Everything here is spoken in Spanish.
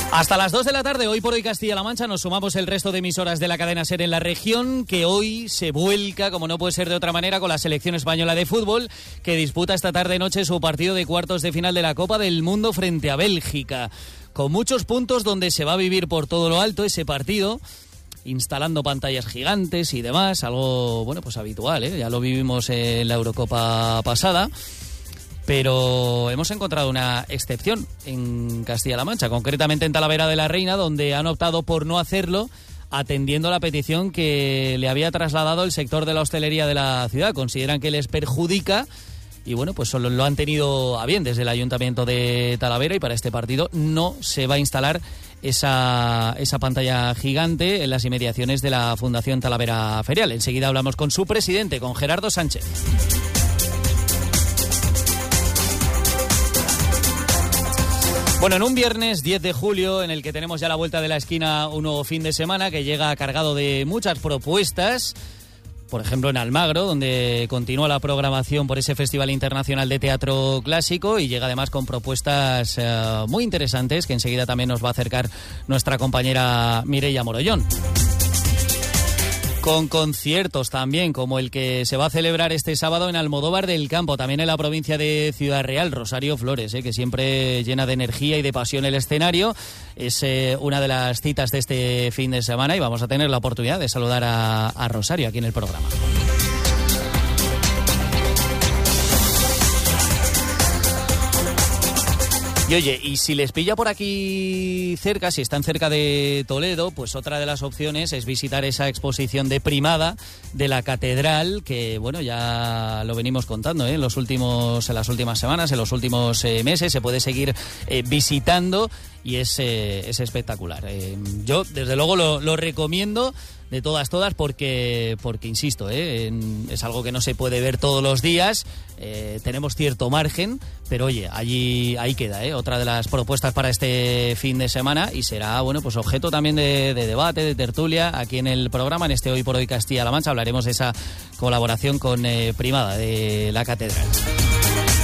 Hasta las 2 de la tarde, hoy por hoy Castilla-La Mancha, nos sumamos el resto de emisoras de la cadena SER en la región, que hoy se vuelca, como no puede ser de otra manera, con la selección española de fútbol, que disputa esta tarde-noche su partido de cuartos de final de la Copa del Mundo frente a Bélgica. Con muchos puntos donde se va a vivir por todo lo alto ese partido, instalando pantallas gigantes y demás, algo, bueno, pues habitual, ¿eh? Ya lo vivimos en la Eurocopa pasada. Pero hemos encontrado una excepción en Castilla-La Mancha, concretamente en Talavera de la Reina, donde han optado por no hacerlo, atendiendo la petición que le había trasladado el sector de la hostelería de la ciudad. Consideran que les perjudica y, bueno, pues solo lo han tenido a bien desde el Ayuntamiento de Talavera, y para este partido no se va a instalar esa pantalla gigante en las inmediaciones de la Fundación Talavera Ferial. Enseguida hablamos con su presidente, con Gerardo Sánchez. Bueno, en un viernes 10 de julio, en el que tenemos ya la vuelta de la esquina, un nuevo fin de semana que llega cargado de muchas propuestas. Por ejemplo, en Almagro, donde continúa la programación por ese Festival Internacional de Teatro Clásico, y llega además con propuestas muy interesantes que enseguida también nos va a acercar nuestra compañera Mireia Morollón. Con conciertos también, como el que se va a celebrar este sábado en Almodóvar del Campo, también en la provincia de Ciudad Real. Rosario Flores, que siempre llena de energía y de pasión el escenario. Es una de las citas de este fin de semana, y vamos a tener la oportunidad de saludar a Rosario aquí en el programa. Y oye, y si les pilla por aquí cerca, si están cerca de Toledo, pues otra de las opciones es visitar esa exposición de Primada de la Catedral, que bueno, ya lo venimos contando en las últimas semanas, en los últimos meses, se puede seguir visitando, y es espectacular. Yo desde luego lo recomiendo de todas, porque insisto, es algo que no se puede ver todos los días, tenemos cierto margen, pero oye, ahí queda, otra de las propuestas para este fin de semana, y será, bueno, pues objeto también de debate, de tertulia, aquí en el programa, en este Hoy por Hoy Castilla-La Mancha. Hablaremos de esa colaboración con Primada de la Catedral.